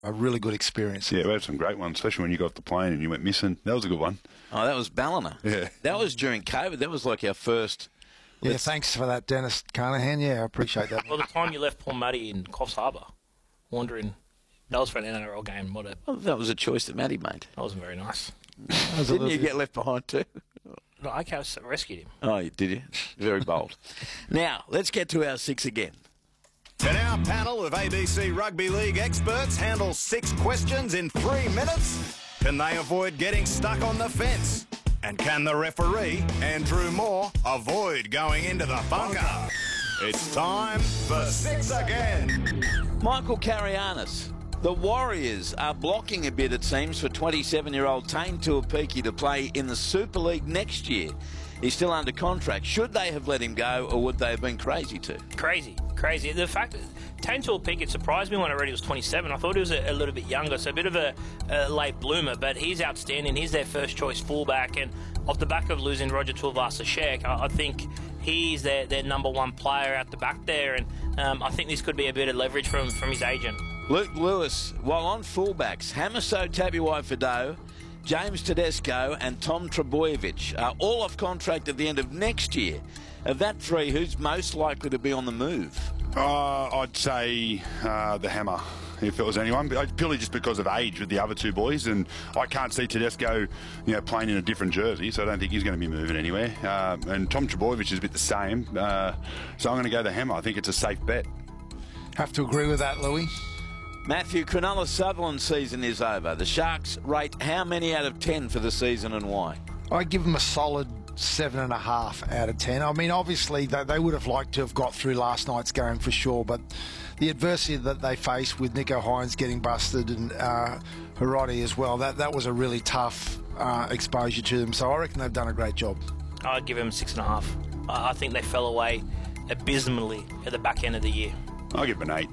a really good experience. Yeah, we had some great ones, especially when you got off the plane and you went missing. That was a good one. Oh, that was Ballina. Yeah. That was during COVID. That was like our first... Yeah, thanks for that, Dennis Carnahan. Yeah, I appreciate that. Well, the time you left Paul Matty in Coffs Harbour, wandering, that was for an NRL game. Well, that was a choice that Matty made. That wasn't very nice. Didn't you get left behind too? No, I rescued him. Oh, did you? Very bold. Now, let's get to our 6 again. Can our panel of ABC Rugby League experts handle 6 questions in 3 minutes? Can they avoid getting stuck on the fence? And can the referee, Andrew Moore, avoid going into the bunker? It's time for 6 again. Michael Carianis. The Warriors are blocking a bit, it seems, for 27-year-old Tane Tuapiki to play in the Super League next year. He's still under contract. Should they have let him go, or would they have been crazy to? Crazy. The fact that Tane Tuapiki, it surprised me when I read he was 27. I thought he was a little bit younger, so a bit of a late bloomer, but he's outstanding. He's their first choice fullback, and off the back of losing Roger Tuivasa-Sheck, I think he's their number one player out the back there, and I think this could be a bit of leverage from his agent. Luke Lewis, while on fullbacks, Hamiso Tabuai-Fidow, James Tedesco and Tom Trbojevic are all off contract at the end of next year. Of that 3, who's most likely to be on the move? I'd say the Hammer, if it was anyone, purely just because of age with the other 2 boys, and I can't see Tedesco, playing in a different jersey, so I don't think he's going to be moving anywhere. And Tom Trbojevic is a bit the same, so I'm going to go the Hammer. I think it's a safe bet. Have to agree with that, Louis. Matthew, Cronulla Sutherland's season is over. The Sharks rate how many out of 10 for the season and why? I give them a solid 7.5 out of 10. I mean, obviously, they would have liked to have got through last night's game for sure, but the adversity that they faced with Nico Hines getting busted and Hiroti as well, that was a really tough exposure to them. So I reckon they've done a great job. I'd give them 6.5. I think they fell away abysmally at the back end of the year. I'll give them an 8.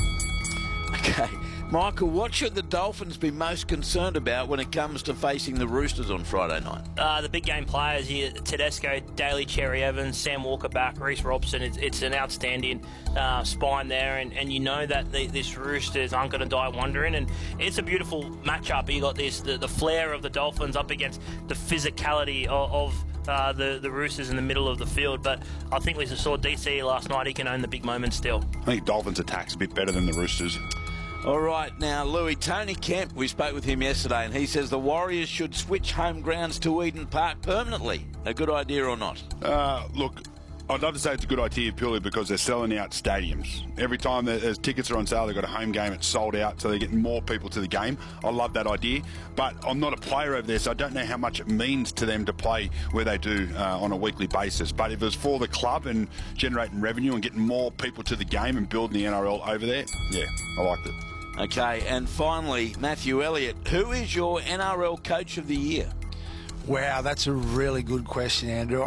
Okay. Michael, what should the Dolphins be most concerned about when it comes to facing the Roosters on Friday night? The big game players here, Tedesco, Daly Cherry Evans, Sam Walker back, Reece Robson. It's an outstanding spine there, and you know that this Roosters aren't going to die wondering, and it's a beautiful matchup. You got the flair of the Dolphins up against the physicality of the Roosters in the middle of the field, but I think we saw DC last night. He can own the big moments still. I think Dolphins' attack's a bit better than the Roosters. All right, now, Louis, Tony Kemp, we spoke with him yesterday, and he says the Warriors should switch home grounds to Eden Park permanently. A good idea or not? Look, I'd love to say it's a good idea purely because they're selling out stadiums. Every time there's tickets are on sale, they've got a home game, it's sold out, so they're getting more people to the game. I love that idea, but I'm not a player over there, so I don't know how much it means to them to play where they do on a weekly basis. But if it was for the club and generating revenue and getting more people to the game and building the NRL over there, yeah, I liked it. Okay, and finally, Matthew Elliott, who is your NRL Coach of the Year? Wow, that's a really good question, Andrew.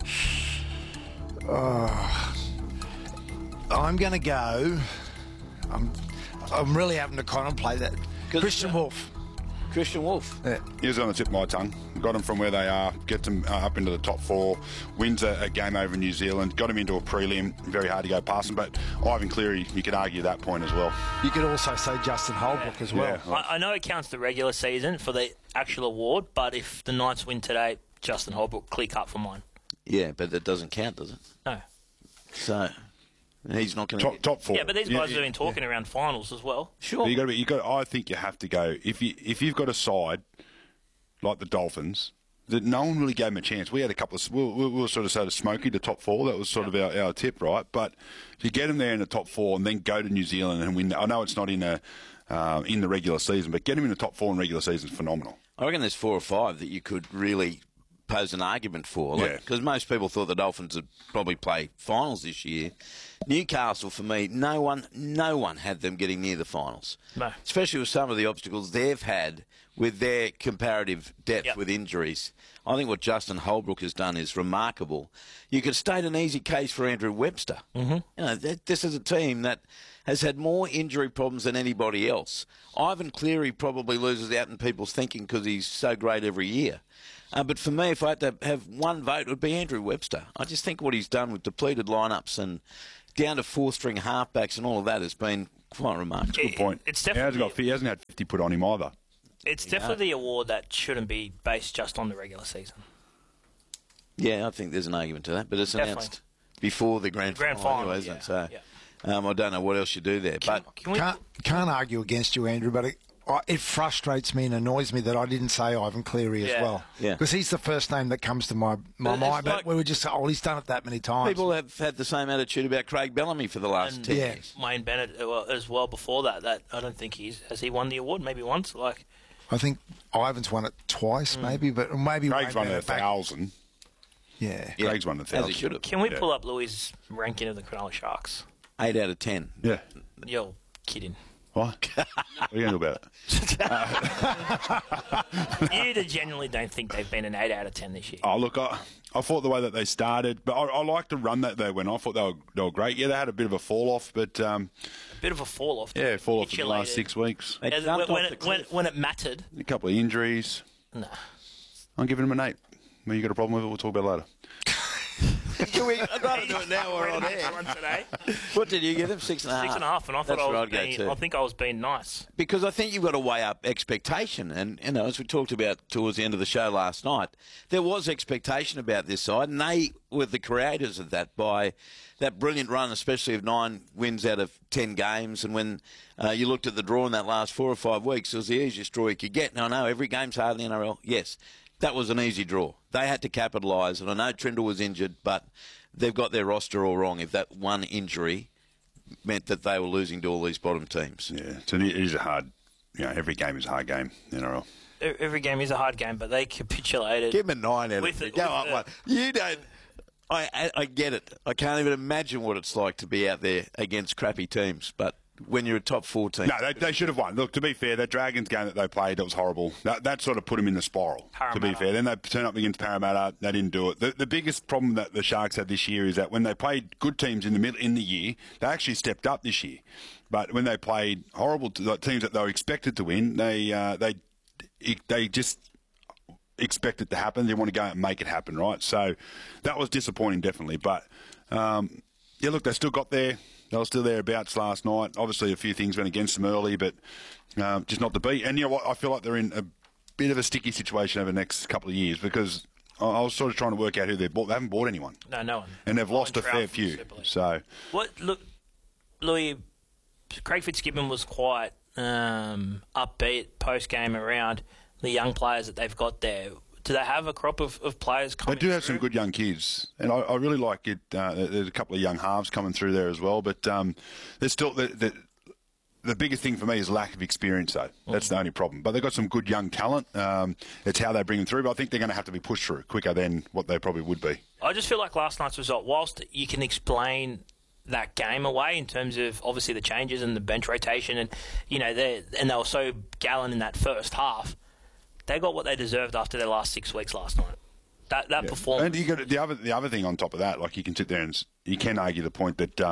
I'm going to go. I'm really having to contemplate that. Christian Wolf. Christian Wolf. Yeah. He was on the tip of my tongue. Got them from where they are, get them up into the top 4, wins a game over New Zealand, got them into a prelim. Very hard to go past them, but Ivan Cleary, you could argue that point as well. You could also say Justin Holbrook as well. Yeah. I know it counts the regular season for the actual award, but if the Knights win today, Justin Holbrook, clear cut for mine. Yeah, but that doesn't count, does it? No. So he's not going to top 4. Yeah, but these guys have been talking around finals as well. Sure. I think you have to go. If you've got a side like the Dolphins, that no one really gave them a chance. We had a couple of... We were sort of smoky, the top 4. That was sort of our tip, right? But if you get them there in the top 4 and then go to New Zealand and win... I know it's not in the regular season, but get them in the top 4 in regular season is phenomenal. I reckon there's 4 or 5 that you could really pose an argument for. Because most people thought the Dolphins would probably play finals this year. Newcastle, for me, no one had them getting near the finals. No. Especially with some of the obstacles they've had with their comparative depth with injuries. I think what Justin Holbrook has done is remarkable. You could state an easy case for Andrew Webster. Mm-hmm. This is a team that has had more injury problems than anybody else. Ivan Cleary probably loses out in people's thinking because he's so great every year. But for me, if I had to have one vote, it would be Andrew Webster. I just think what he's done with depleted lineups and down to 4-string halfbacks and all of that has been quite remarkable. Good point. It's He definitely hasn't had 50 put on him either. it's definitely the award that shouldn't be based just on the regular season. Yeah, I think there's an argument to that, but it's Definitely. announced before the grand final, anyway, isn't it? So I don't know what else you do there. But Can we, Can't argue against you, Andrew, but it frustrates me and annoys me that I didn't say Ivan Cleary as Yeah. well. Yeah. Because he's the first name that comes to my But mind. it's But like- we were just, he's done it that many times. people have had the same attitude about Craig Bellamy for the last and 10 Yeah. years. Wayne Bennett as well before that. That I don't think has he won the award? Maybe once. Like I think Ivan's won it twice, maybe, but maybe Craig's Wayne won Bennett back- 1,000. Yeah. Yeah, Craig's won 1,000. as he should have. can we pull up Louis' ranking of the Cronulla Sharks? 8 out of 10. Yeah. You're kidding. What? What are you going to do about it? You genuinely don't think they've been an 8 out of 10 this year? Oh, look, I thought the way that they started, but I liked the run that they went. I thought they were great. Yeah, they had a bit of a fall off, but A bit of a fall off. yeah, fall off in the last 6 weeks. They As- jumped when, off the cliff. when it mattered. A couple of injuries. No. I'm giving them an 8. When you got a problem with it, we'll talk about it later. I'd rather do it now or on air. One today. What did you give them? 6.5? 6.5, and I thought That's where I I'd was go being. too. I think I was being nice. Because I think you've got to weigh up expectation. And, as we talked about towards the end of the show last night, there was expectation about this side, and they were the creators of that by that brilliant run, especially of 9 wins out of 10 games. And when you looked at the draw in that last 4 or 5 weeks, it was the easiest draw you could get. Now, I know every game's hard in the NRL. Yes, that was an easy draw. They had to capitalise, and I know Trindle was injured, but they've got their roster all wrong if that one injury meant that they were losing to all these bottom teams. Yeah, it is a hard. Every game is a hard game in NRL. Every game is a hard game, but they capitulated. Give them a 9 out of With 10. it- Go with up it. one. You don't. I get it. I can't even imagine what it's like to be out there against crappy teams. But when you're a top 4 team, No, they should have won. Look, to be fair, that Dragons game that they played, that was horrible. That sort of put them in the spiral, to be Parramatta. fair. Then they turned up against Parramatta. They didn't do it. The biggest problem that the Sharks had this year is that when they played good teams in the year, they actually stepped up this year. But when they played horrible teams that they were expected to win, they just expect it to happen. They want to go out and make it happen, right? So that was disappointing, definitely. But, look, they still got there. They were still thereabouts last night. Obviously, a few things went against them early, but just not to be. And you know what? I feel like they're in a bit of a sticky situation over the next couple of years because I was sort of trying to work out who they've bought. They haven't bought anyone. No one. And they've lost a Trout fair from few. Super League. So, Look, Louis, Craig Fitzgibbon was quite upbeat post-game around the young players that they've got there. Do they have a crop of players they coming do have through? some good young kids. And I really like it. There's a couple of young halves coming through there as well. But there's still the biggest thing for me is lack of experience, though. That's the only problem. But they've got some good young talent. It's how they bring them through. But I think they're going to have to be pushed through quicker than what they probably would be. I just feel like last night's result, whilst you can explain that game away in terms of obviously the changes and the bench rotation, and they were so gallant in that first half, they got what they deserved after their last 6 weeks last night. That performance. And you got the other thing on top of that, like you can sit there and you can argue the point that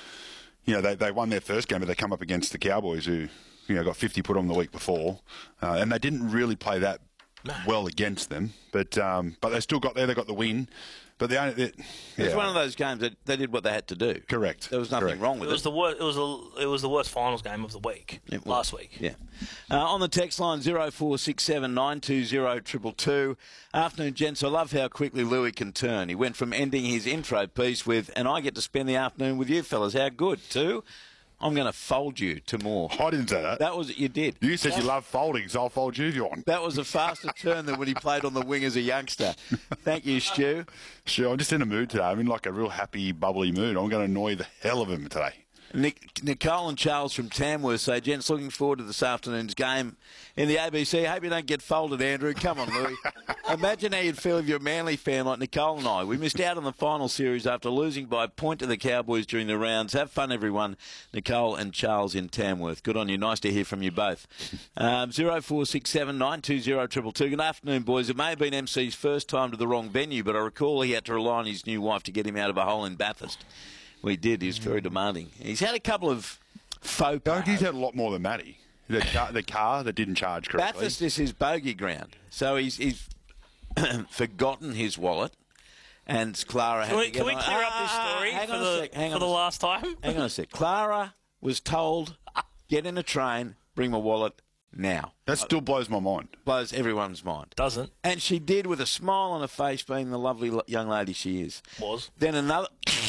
they won their first game, but they come up against the Cowboys who got 50 put on the week before, and they didn't really play that well against them, but they still got there. They got the win. But it's one of those games that they did what they had to do. Correct. There was nothing wrong with it. It was the worst finals game of the week last week. Yeah. On the text line 0467 920 222. Afternoon, gents. I love how quickly Louis can turn. He went from ending his intro piece with, and I get to spend the afternoon with you fellas. How good, to I'm going to fold you to more. I didn't say that. That was you did. You said you love folding, so I'll fold you if you want. That was a faster turn than when he played on the wing as a youngster. Thank you, Stu. Sure, I'm just in a mood today. I'm in like a real happy, bubbly mood. I'm going to annoy the hell of him today. Nicole and Charles from Tamworth say, gents, looking forward to this afternoon's game in the ABC. Hope you don't get folded, Andrew. Come on, Louis. Imagine how you'd feel if you're a Manly fan like Nicole and I. We missed out on the final series after losing by a point to the Cowboys during the rounds. Have fun, everyone. Nicole and Charles in Tamworth. Good on you. Nice to hear from you both. 0467 920 222. Good afternoon, boys. It may have been MC's first time to the wrong venue, but I recall he had to rely on his new wife to get him out of a hole in Bathurst. We did. He was very demanding. He's had a couple of faux pas. He's had a lot more than Matty. The car that didn't charge correctly. Bathurst is his bogey ground. So he's forgotten his wallet, and Clara had to Can we clear up this story hang for on a sec. the last time? Hang on a sec. Clara was told, get in a train, bring my wallet now. That still blows my mind. Blows everyone's mind. Doesn't. And she did with a smile on her face, being the lovely young lady she is. Was. Then another...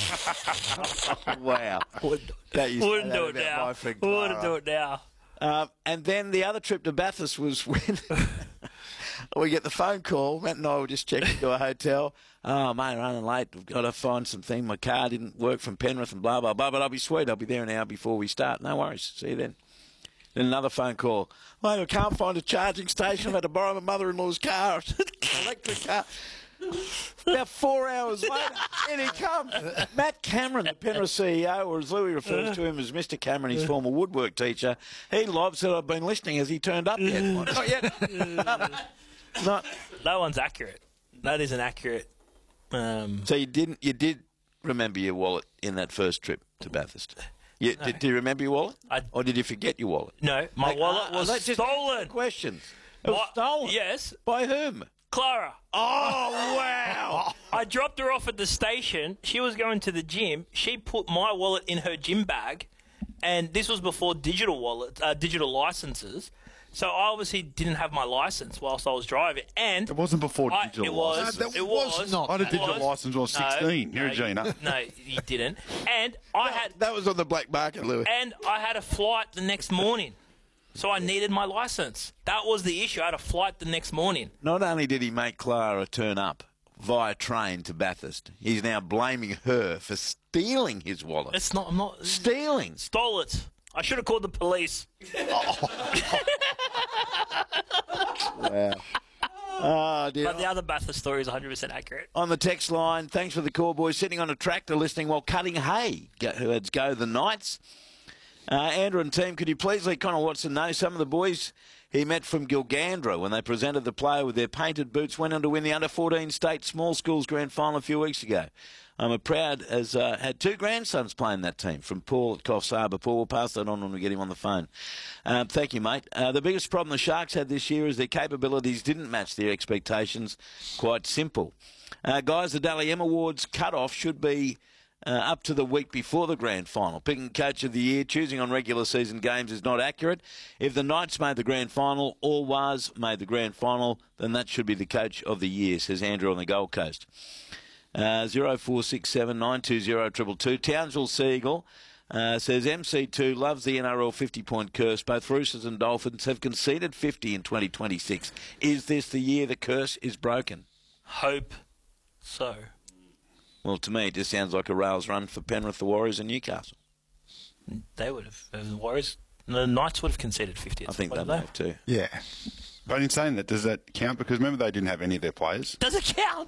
Wow. Wouldn't do it now. Wouldn't do it now. And then the other trip to Bathurst was when we get the phone call. Matt and I were just checking into a hotel. Oh, mate, running late. We've got to find something. My car didn't work from Penrith and blah, blah, blah. But I'll be sweet. I'll be there an hour before we start. No worries. See you then. Then another phone call. Mate, I can't find a charging station. I've had to borrow my mother-in-law's car. Electric car. About 4 hours later, in he comes. Matt Cameron, the Penrith CEO, or as Louis refers to him as Mr. Cameron, his former woodwork teacher, he lobs that I've been listening. Has he turned up yet? Not yet. Not. No one's accurate. That isn't accurate. So you did remember your wallet in that first trip to Bathurst? No. Did you remember your wallet? Or did you forget your wallet? No, my wallet was stolen. Questions. It was stolen? Yes. By whom? Clara. Oh, wow. I dropped her off at the station. She was going to the gym. She put my wallet in her gym bag, and this was before digital licenses. So I obviously didn't have my license whilst I was driving. And it wasn't before digital license. It was not. I had a digital license when I was 16. You're a Gina. No, you didn't. And I had... That was on the black market, Louis. And I had a flight the next morning. So I needed my license. That was the issue. I had a flight the next morning. Not only did he make Clara turn up via train to Bathurst, he's now blaming her for stealing his wallet. It's not... I'm not... Stealing. Stole it. I should have called the police. Wow. Oh, dear. But the other Bathurst story is 100% accurate. On the text line, thanks for the call, boys. Sitting on a tractor listening while cutting hay. Let's go the Knights. Andrew and team, could you please let Connor Watson know some of the boys he met from Gilgandra when they presented the player with their painted boots went on to win the under-14 state small schools grand final a few weeks ago. I'm proud as had two grandsons playing that team from Paul at Coffs Harbour. Paul, we'll pass that on when we get him on the phone. Thank you, mate. The biggest problem the Sharks had this year is their capabilities didn't match their expectations. Quite simple. Guys, the Dally M Awards cut-off should be up to the week before the grand final. Picking coach of the year, choosing on regular season games is not accurate. If the Knights made the grand final or was made the grand final, then that should be the coach of the year, says Andrew on the Gold Coast. 0467 920 222. Townsville Seagull says MC2 loves the NRL 50-point curse. Both Roosters and Dolphins have conceded 50 in 2026. Is this the year the curse is broken? Hope so. Well, to me, it just sounds like a rails run for Penrith, the Warriors, and Newcastle. They would have. The Warriors, the Knights would have conceded 50. I think they may have too. Yeah. But in saying that, does that count? Because remember, they didn't have any of their players. Does it count?